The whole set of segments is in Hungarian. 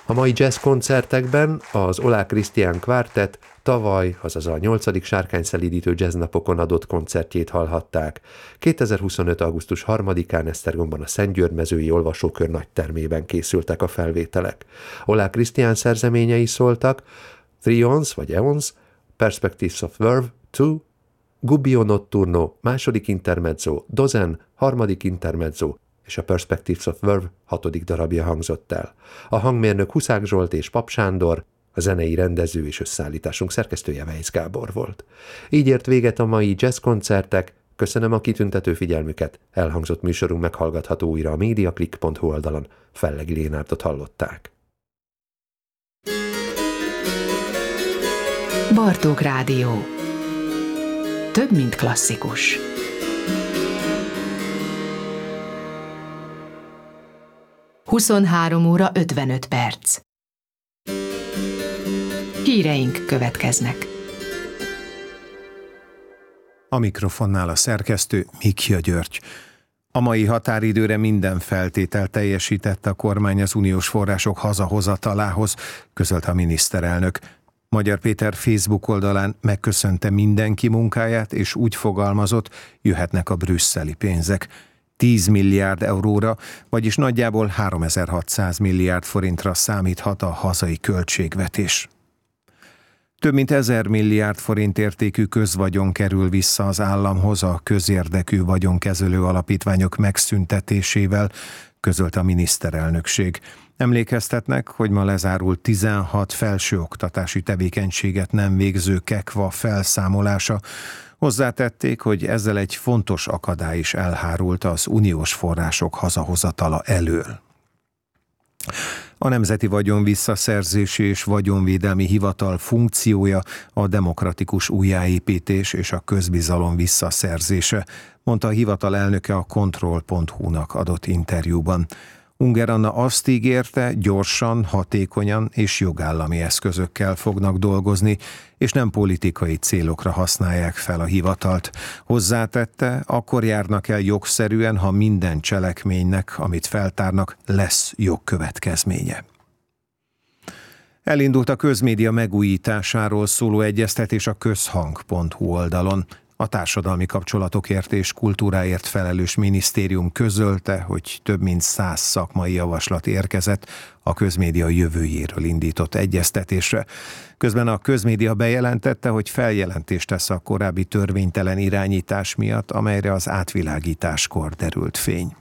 A mai jazz koncertekben az Oláh Krisztián Kvártett tavaly, azaz a 8. sárkányszelídítő jazznapokon adott koncertjét hallhatták. 2025. augusztus 3-án Esztergomban a Szentgyörgymezői Olvasókör nagytermében készültek a felvételek. Oláh Krisztián szerzeményei szóltak: Trions vagy Eons, Perspectives of Verve 2, Gubbio Notturno, második intermezzo, Dozen, harmadik intermezzo, és a Perspectives of Verve 6. darabja hangzott el. A hangmérnök Huszák Zsolt és Pap Sándor, a zenei rendező és összeállításunk szerkesztője Weisz Gábor volt. Így ért véget a mai jazzkoncertek. Köszönöm a kitüntető figyelmüket. Elhangzott műsorunk meghallgatható újra a mediaclick.hu oldalon. Fellegi Lénárdot hallották. Bartók Rádió. Több, mint klasszikus. Huszonhárom óra 55 perc. Híreink következnek. A mikrofonnál a szerkesztő Mikja György. A mai határidőre minden feltétel teljesítette a kormány az uniós források hazahozatalához, közölte a miniszterelnök. Magyar Péter Facebook oldalán megköszönte mindenki munkáját, és úgy fogalmazott, jöhetnek a brüsszeli pénzek. 10 milliárd euróra, vagyis nagyjából 3600 milliárd forintra számíthat a hazai költségvetés. Több mint 1000 milliárd forint értékű közvagyon kerül vissza az államhoz a közérdekű vagyonkezelő alapítványok megszüntetésével, közölte a miniszterelnökség. Emlékeztetnek, hogy ma lezárult 16 felsőoktatási tevékenységet nem végző KEKVA felszámolása. Hozzátették, hogy ezzel egy fontos akadály is elhárult az uniós források hazahozatala elől. A Nemzeti Vagyon Visszaszerzési és Vagyonvédelmi Hivatal funkciója a demokratikus újjáépítés és a közbizalom visszaszerzése, mondta a hivatal elnöke a Control.hu-nak adott interjúban. Unger Anna azt ígérte, gyorsan, hatékonyan és jogállami eszközökkel fognak dolgozni, és nem politikai célokra használják fel a hivatalt. Hozzátette, akkor járnak el jogszerűen, ha minden cselekménynek, amit feltárnak, lesz jogkövetkezménye. Elindult a közmédia megújításáról szóló egyeztetés a közhang.hu oldalon. A társadalmi kapcsolatokért és kultúráért felelős minisztérium közölte, hogy több mint 100 szakmai javaslat érkezett a közmédia jövőjéről indított egyeztetésre. Közben a közmédia bejelentette, hogy feljelentést tesz a korábbi törvénytelen irányítás miatt, amelyre az átvilágításkor derült fény.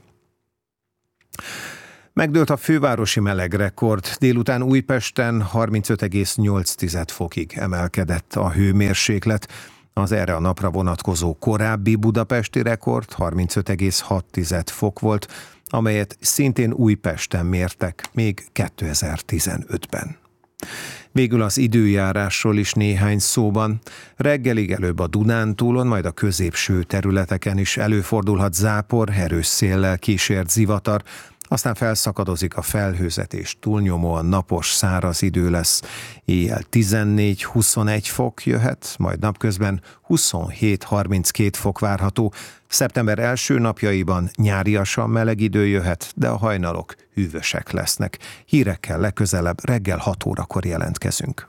Megdőlt a fővárosi melegrekord. Délután Újpesten 35,8 fokig emelkedett a hőmérséklet. Az erre a napra vonatkozó korábbi budapesti rekord 35,6 fok volt, amelyet szintén Újpesten mértek még 2015-ben. Végül az időjárásról is néhány szóban. Reggelig előbb a Dunántúlon, majd a középső területeken is előfordulhat zápor, erős széllel kísért zivatar, aztán felszakadozik a felhőzet és túlnyomóan napos, száraz idő lesz. Éjjel 14-21 fok jöhet, majd napközben 27-32 fok várható. Szeptember első napjaiban nyáriasan meleg idő jöhet, de a hajnalok hűvösek lesznek. Hírekkel legközelebb reggel 6 órakor jelentkezünk.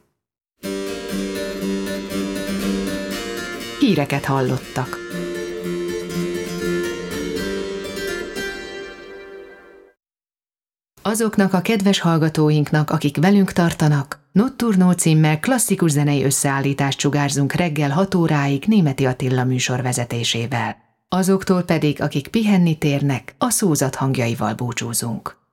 Híreket hallottak. Azoknak a kedves hallgatóinknak, akik velünk tartanak, Notturno címmel klasszikus zenei összeállítást sugárzunk reggel 6 óráig Németi Attila műsor vezetésével. Azoktól pedig, akik pihenni térnek, a szózat hangjaival búcsúzunk.